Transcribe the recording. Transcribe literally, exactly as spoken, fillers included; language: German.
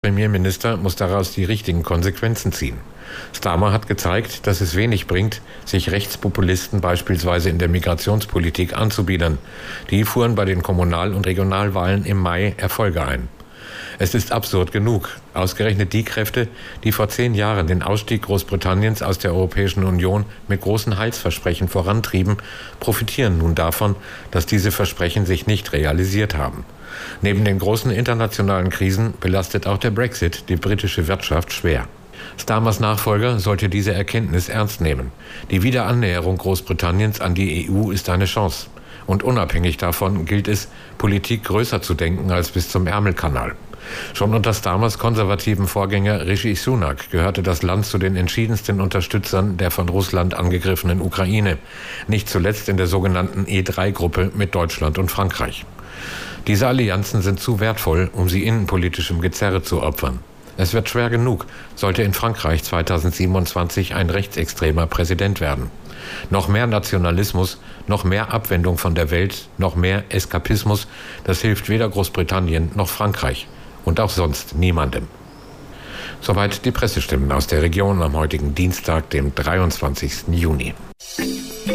Premierminister muss daraus die richtigen Konsequenzen ziehen. Starmer hat gezeigt, dass es wenig bringt, sich Rechtspopulisten beispielsweise in der Migrationspolitik anzubiedern. Die fuhren bei den Kommunal- und Regionalwahlen im Mai Erfolge ein. Es ist absurd genug. Ausgerechnet die Kräfte, die vor zehn Jahren den Ausstieg Großbritanniens aus der Europäischen Union mit großen Heilsversprechen vorantrieben, profitieren nun davon, dass diese Versprechen sich nicht realisiert haben. Neben den großen internationalen Krisen belastet auch der Brexit die britische Wirtschaft schwer. Starmers Nachfolger sollte diese Erkenntnis ernst nehmen. Die Wiederannäherung Großbritanniens an die E U ist eine Chance. Und unabhängig davon gilt es, Politik größer zu denken als bis zum Ärmelkanal. Schon unter Starmers konservativen Vorgänger Rishi Sunak gehörte das Land zu den entschiedensten Unterstützern der von Russland angegriffenen Ukraine. Nicht zuletzt in der sogenannten E drei Gruppe mit Deutschland und Frankreich. Diese Allianzen sind zu wertvoll, um sie innenpolitischem Gezerre zu opfern. Es wird schwer genug, sollte in Frankreich zweitausendsiebenundzwanzig ein rechtsextremer Präsident werden. Noch mehr Nationalismus, noch mehr Abwendung von der Welt, noch mehr Eskapismus, das hilft weder Großbritannien noch Frankreich und auch sonst niemandem. Soweit die Pressestimmen aus der Region am heutigen Dienstag, dem dreiundzwanzigsten Juni.